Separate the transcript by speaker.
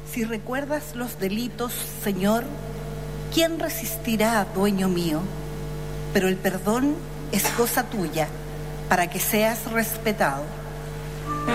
Speaker 1: Si recuerdas los delitos, Señor, ¿quién resistirá, dueño mío? Pero el perdón es cosa tuya, para que seas respetado.